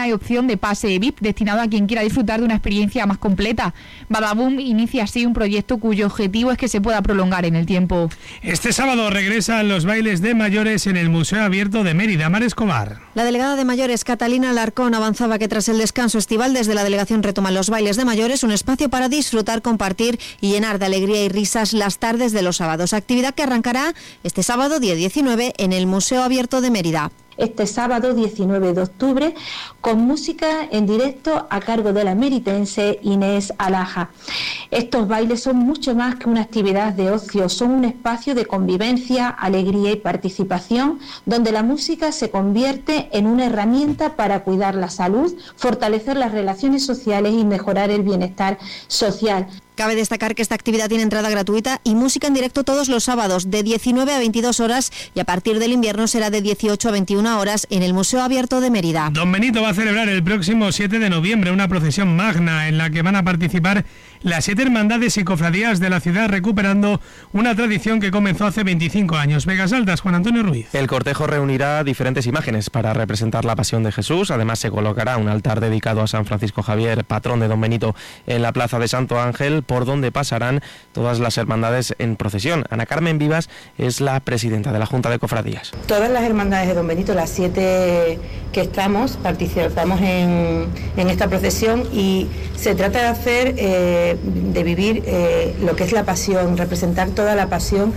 hay opción de pase VIP destinado a quien quiera disfrutar de una experiencia más completa. Badaboom inicia así un proyecto cuyo objetivo es que se pueda prolongar en el tiempo. Este sábado regresan los bailes de mayores en el Museo Abierto de Mérida. Mar Escobar. La delegada de mayores, Catalina Alarcón, avanzaba que tras el descanso estival desde la delegación retoman los bailes de mayores, un espacio para disfrutar, compartir y llenar de alegría y risas las tardes de los sábados. Actividad que arrancará este sábado, día 19, en el Museo Abierto de Mérida. Este sábado 19 de octubre con música en directo a cargo de la meritense Inés Alaja. Estos bailes son mucho más que una actividad de ocio, son un espacio de convivencia, alegría y participación donde la música se convierte en una herramienta para cuidar la salud, fortalecer las relaciones sociales y mejorar el bienestar social. Cabe destacar que esta actividad tiene entrada gratuita y música en directo todos los sábados de 19 a 22 horas y a partir del invierno será de 18 a 21 horas en el Museo Abierto de Mérida. Don Benito va a celebrar el próximo 7 de noviembre una procesión magna en la que van a participar las 7 hermandades y cofradías de la ciudad, recuperando una tradición que comenzó hace 25 años. Vegas Altas, Juan Antonio Ruiz. El cortejo reunirá diferentes imágenes para representar la Pasión de Jesús. Además se colocará un altar dedicado a San Francisco Javier, patrón de Don Benito, en la plaza de Santo Ángel, por donde pasarán todas las hermandades en procesión. Ana Carmen Vivas es la presidenta de la Junta de Cofradías. Todas las hermandades de Don Benito, las 7 que participamos en esta procesión, y se trata de hacer, de vivir lo que es la pasión, representar toda la pasión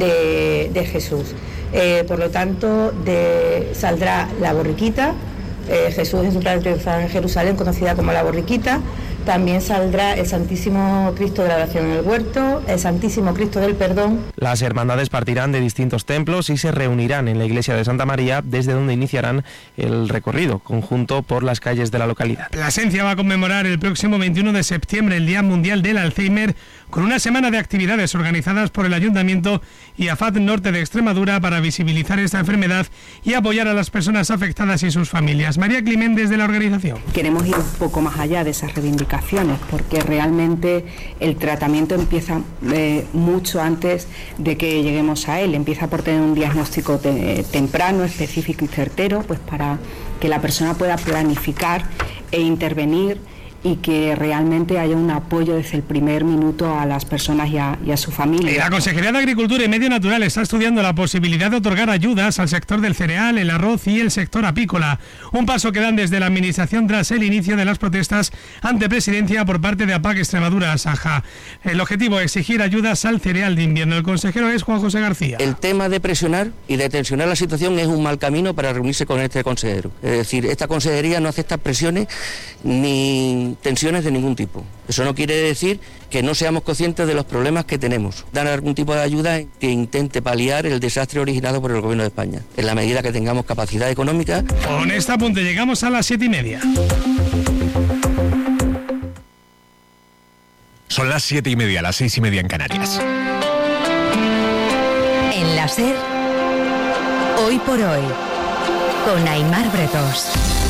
de Jesús. Por lo tanto, saldrá la borriquita. Jesús es un triunfal en Jerusalén, conocida como la borriquita. También saldrá el Santísimo Cristo de la Oración en el Huerto, el Santísimo Cristo del Perdón. Las hermandades partirán de distintos templos y se reunirán en la iglesia de Santa María, desde donde iniciarán el recorrido conjunto por las calles de la localidad. Plasencia va a conmemorar el próximo 21 de septiembre el Día Mundial del Alzheimer, con una semana de actividades organizadas por el Ayuntamiento y AFAD Norte de Extremadura para visibilizar esta enfermedad y apoyar a las personas afectadas y sus familias. María Climent, desde la organización. Queremos ir un poco más allá de esas reivindicaciones, porque realmente el tratamiento empieza mucho antes de que lleguemos a él. Empieza por tener un diagnóstico temprano, específico y certero, pues para que la persona pueda planificar e intervenir, y que realmente haya un apoyo desde el primer minuto a las personas y a su familia. La Consejería de Agricultura y Medio Natural está estudiando la posibilidad de otorgar ayudas al sector del cereal, el arroz y el sector apícola. Un paso que dan desde la Administración tras el inicio de las protestas ante Presidencia por parte de APAC Extremadura, Saja. El objetivo es exigir ayudas al cereal de invierno. El consejero es Juan José García. El tema de presionar y de tensionar la situación es un mal camino para reunirse con este consejero. Es decir, esta consejería no acepta presiones ni tensiones de ningún tipo. Eso no quiere decir que no seamos conscientes de los problemas que tenemos. Dar algún tipo de ayuda que intente paliar el desastre originado por el Gobierno de España, en la medida que tengamos capacidad económica. Con este apunte llegamos a las 7:30. Son las 7:30, las 6:30 en Canarias. En la SER, hoy por hoy, con Aimar Bretos.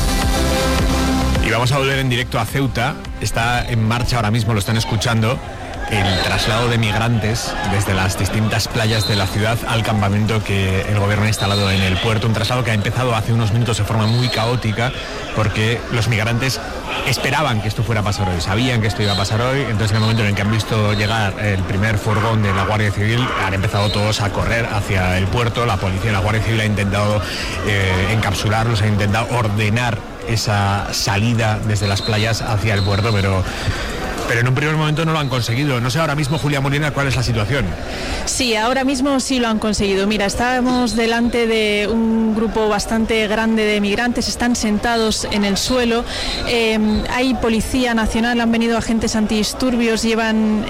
Y vamos a volver en directo a Ceuta. Está en marcha ahora mismo, lo están escuchando, el traslado de migrantes desde las distintas playas de la ciudad al campamento que el gobierno ha instalado en el puerto. Un traslado que ha empezado hace unos minutos de forma muy caótica, porque los migrantes esperaban que esto fuera a pasar hoy, sabían que esto iba a pasar hoy. Entonces, en el momento en el que han visto llegar el primer furgón de la Guardia Civil, han empezado todos a correr hacia el puerto. La policía y la Guardia Civil ha intentado encapsularlos, ha intentado ordenar esa salida desde las playas hacia el puerto, pero en un primer momento no lo han conseguido. No sé ahora mismo, Julia Molina, cuál es la situación. Sí, ahora mismo sí lo han conseguido. Mira, estábamos delante de un grupo bastante grande de migrantes, están sentados en el suelo. Hay policía nacional, han venido agentes antidisturbios, llevan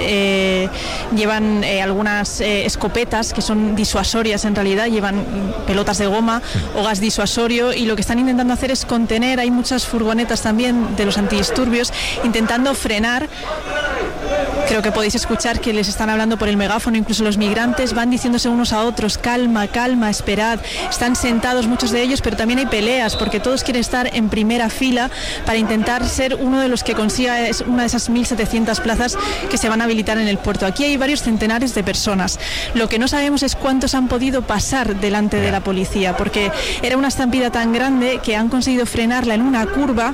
algunas escopetas que son disuasorias en realidad, llevan pelotas de goma o gas disuasorio, y lo que están intentando hacer es contener. Hay muchas furgonetas también de los antidisturbios intentando frenar. Creo que podéis escuchar que les están hablando por el megáfono, incluso los migrantes van diciéndose unos a otros: calma, calma, esperad. Están sentados muchos de ellos, pero también hay peleas, porque todos quieren estar en primera fila para intentar ser uno de los que consiga una de esas 1.700 plazas que se van a habilitar en el puerto. Aquí hay varios centenares de personas. Lo que no sabemos es cuántos han podido pasar delante de la policía, porque era una estampida tan grande que han conseguido frenarla en una curva